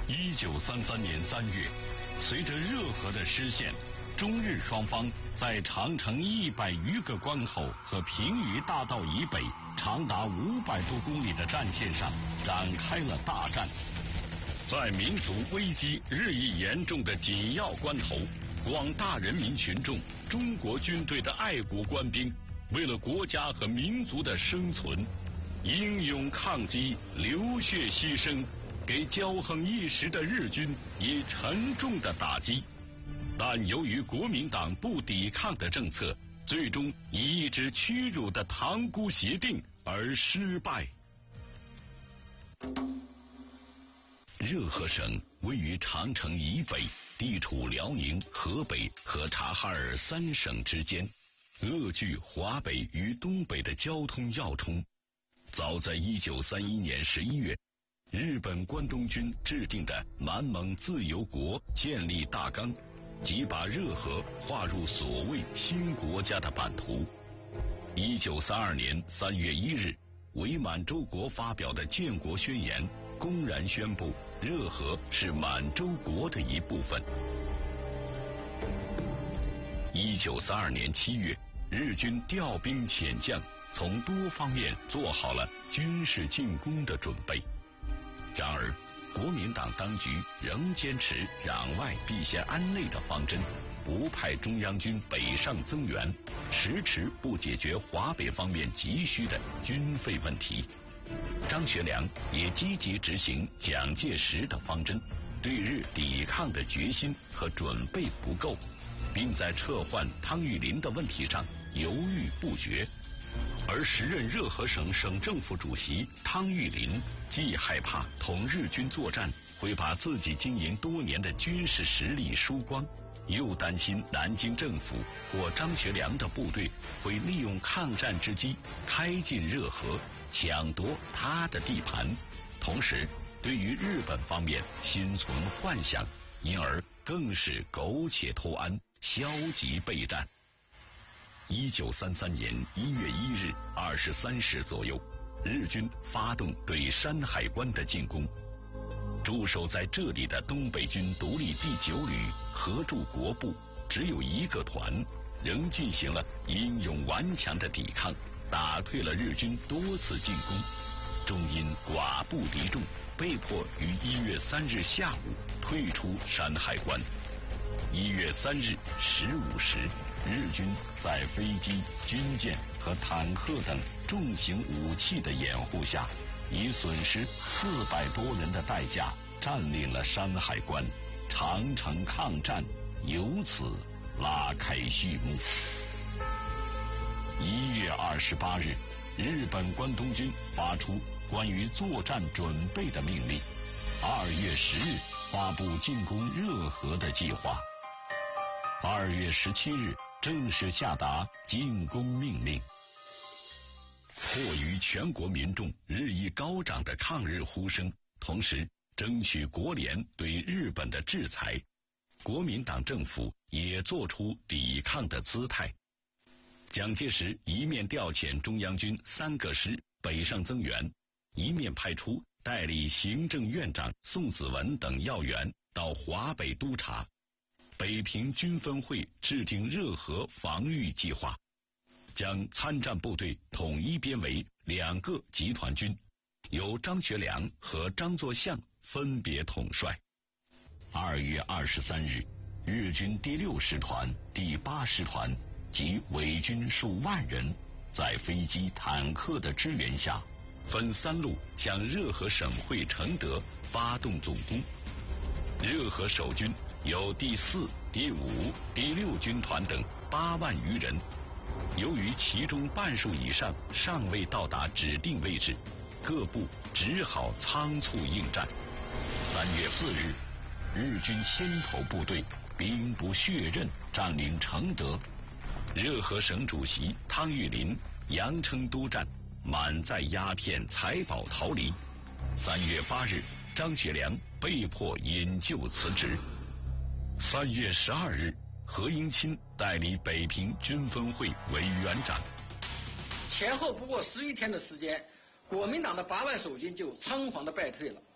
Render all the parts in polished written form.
1933年3月，随着热河的失陷，中日双方在长城100余个关口和平舆大道以北长达500多公里的战线上展开了大战。在民族危机日益严重的紧要关头，广大人民群众、中国军队的爱国官兵，为了国家和民族的生存，英勇抗击，流血牺牲，给骄横一时的日军以沉重的打击。但由于国民党不抵抗的政策，最终以一纸屈辱的塘沽协定而失败。热河省位于长城以北，地处辽宁、河北和察哈尔3省之间，扼据华北与东北的交通要冲。早在1931年11月，日本关东军制定的满蒙自由国建立大纲，即把热河划入所谓新国家的版图。1932年3月1日，伪满洲国发表的建国宣言公然宣布热河是满洲国的一部分。1932年7月，日军调兵遣将，从多方面做好了军事进攻的准备。然而，国民党当局仍坚持攘外必先安内的方针，不派中央军北上增援，迟迟不解决华北方面急需的军费问题。张学良也积极执行蒋介石的方针，对日抵抗的决心和准备不够，并在撤换汤玉麟的问题上犹豫不决。而时任热河省省政府主席汤玉麟既害怕同日军作战会把自己经营多年的军事实力输光，又担心南京政府或张学良的部队会利用抗战之机开进热河，抢夺他的地盘，同时对于日本方面心存幻想，因而更是苟且偷安，消极备战。1933年1月1日23时左右，日军发动对山海关的进攻。驻守在这里的东北军独立第9旅合驻国部只有1个团，仍进行了英勇顽强的抵抗，打退了日军多次进攻。终因寡不敌众，被迫于1月3日下午退出山海关。1月3日15时，日军在飞机、军舰和坦克等重型武器的掩护下，以损失400多人的代价占领了山海关，长城抗战由此拉开序幕。1月28日，日本关东军发出关于作战准备的命令。2月10日发布进攻热河的计划。2月17日正式下达进攻命令。迫于全国民众日益高涨的抗日呼声，同时争取国联对日本的制裁，国民党政府也做出抵抗的姿态。蒋介石一面调遣中央军3个师北上增援，一面派出代理行政院长宋子文等要员到华北督察。北平军分会制定热河防御计划，将参战部队统一编为2个集团军，由张学良和张作相分别统帅。2月23日，日军第6师团、第8师团及伪军数万人，在飞机、坦克的支援下，分3路向热河省会承德发动总攻。热河守军有第4、第5、第6军团等8万余人，由于其中半数以上尚未到达指定位置，各部只好仓促应战。3月4日，日军先头部队兵不血刃占领承德，热河省主席汤玉麟扬称督战，满载鸦片财宝逃离。3月8日，张学良被迫引咎辞职。3月12日，何应钦代理北平军分会为员长。 前后不过11天的时间，国民党的8万守军就仓皇的败退了。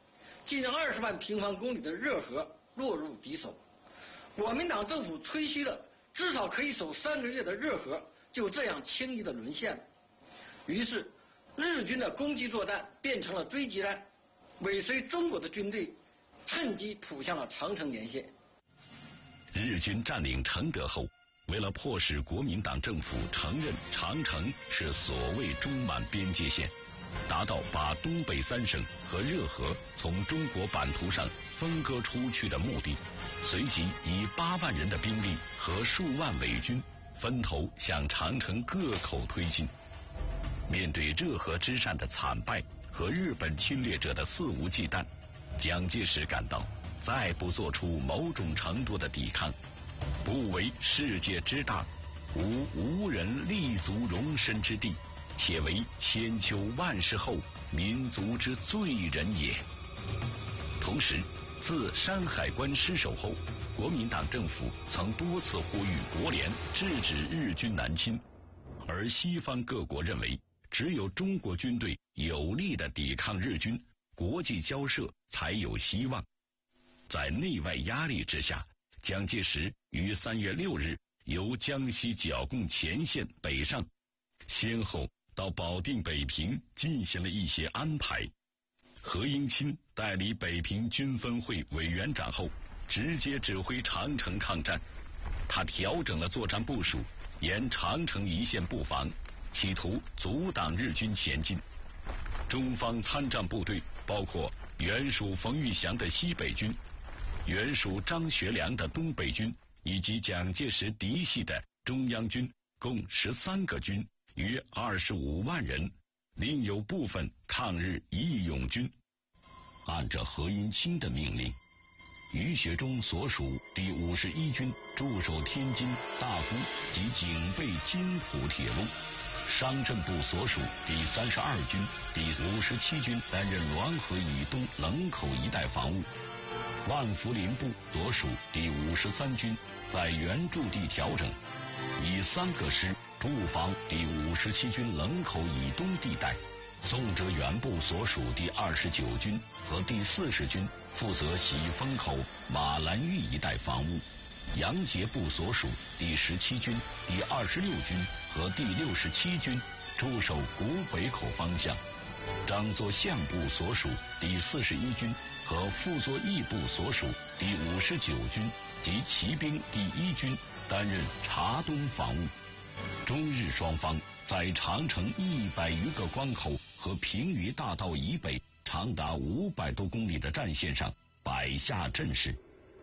近20万平方公里的热河落入敌手。国民党政府吹嘘的至少可以守3个月的热河，就这样轻易的沦陷了。于是，日军的攻击作战变成了追击战，尾随中国的军队趁机扑向了长城沿线。 日军占领承德后，为了迫使国民党政府承认长城是所谓中满边界线，达到把东北3省和热河从中国版图上分割出去的目的，随即以8万人的兵力和数万伪军分头向长城各口推进。面对热河之战的惨败和日本侵略者的肆无忌惮，蒋介石感到再不做出某种程度的抵抗，不为世界之大，无人立足容身之地，且为千秋万世后民族之罪人也。同时，自山海关失守后，国民党政府曾多次呼吁国联制止日军南侵，而西方各国认为只有中国军队有力的抵抗日军，国际交涉才有希望。在内外压力之下，蒋介石于3月6日由江西剿共前线北上，先后到保定、北平进行了一些安排。何应钦代理北平军分会委员长后，直接指挥长城抗战。他调整了作战部署，沿长城一线布防，企图阻挡日军前进。中方参战部队包括原属冯玉祥的西北军、原属张学良的东北军，以及蒋介石嫡系的中央军，共13个军，约25万人，另有部分抗日义勇军。按照何应钦的命令，于学忠所属第51军驻守天津、大沽及警备津浦铁路，商政部所属第32军、第57军担任滦河以东冷口一带防务，万福林部所属第53军在原驻地调整，以3个师布防第57军冷口以东地带。宋哲元部所属第29军和第40军负责喜峰口、马兰峪一带防务，杨杰部所属第17军、第26军和第67军驻守古北口方向，张作相部所属第41军和傅作义部所属第59军及骑兵第1军担任察东防务。中日双方在长城100余个关口和平舆大道以北长达500多公里的战线上摆下阵势。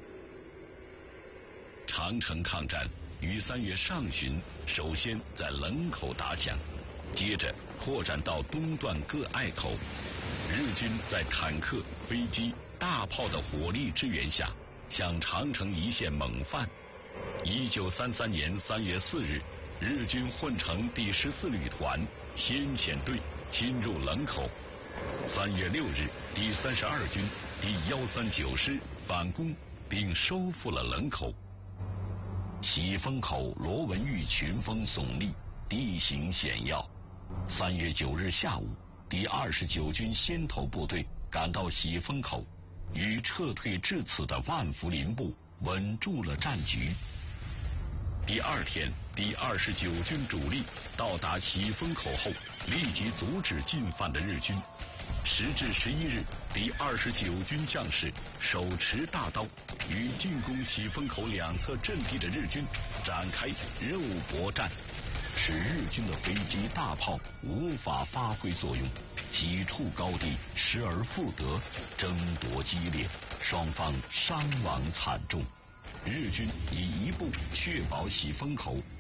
长城抗战于3月上旬首先在冷口打响，接着扩展到东段各隘口。日军在坦克、飞机、大炮的火力支援下，向长城一线猛犯。1933年3月4日，日军混成第14旅团先遣队侵入冷口。3月6日，第32军第139师反攻并收复了冷口。喜峰口罗文峪群峰耸立，地形险要。3月9日下午，第29军先头部队赶到喜峰口，与撤退至此的万福林部稳住了战局。第2天，第29军主力到达喜峰口后，立即阻止进犯的日军。时至11日，第29军将士手持大刀，与进攻喜峰口两侧阵地的日军展开肉搏战，使日军的飞机大炮无法发挥作用，几处高地失而复得，争夺激烈，双方伤亡惨重。日军以一部确保喜峰口